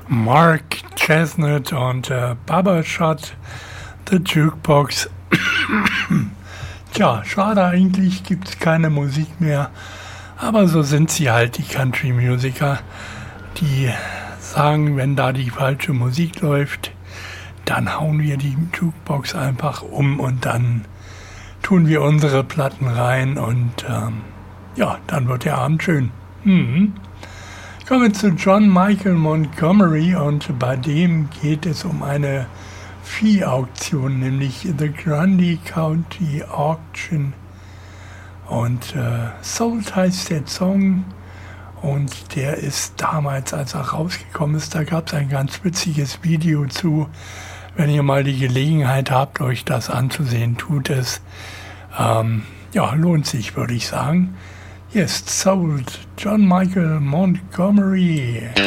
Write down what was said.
Mark Chestnut und Baba Shot the Jukebox. Tja, schade eigentlich, gibt es keine Musik mehr. Aber so sind sie halt, die Country-Musiker. Die sagen, wenn da die falsche Musik läuft, dann hauen wir die Jukebox einfach um und dann tun wir unsere Platten rein und ja, dann wird der Abend schön. Kommen wir zu John Michael Montgomery und bei dem geht es um eine Viehauktion, nämlich The Grundy County Auction und Sold heißt der Song und der ist damals, als er rausgekommen ist, da gab es ein ganz witziges Video zu. Wenn ihr mal die Gelegenheit habt, euch das anzusehen, tut es. Ja, lohnt sich, würde ich sagen. Yes, Sold, John Michael Montgomery.